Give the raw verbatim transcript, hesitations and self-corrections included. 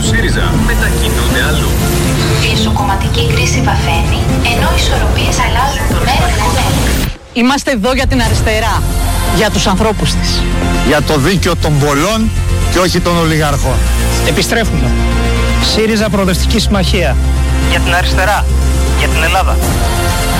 ΣΥΡΙΖΑ μετακινούνται αλλού. Η εσωκομματική κρίση βαθαίνει, ενώ οι ισορροπίες αλλάζουν το μέρα με μέρα. Είμαστε εδώ για την αριστερά, για τους ανθρώπους της. Για το δίκαιο των πολλών και όχι των ολιγαρχών. Επιστρέφουμε. ΣΥΡΙΖΑ Προοδευτική Συμμαχία. Για την αριστερά, για την Ελλάδα.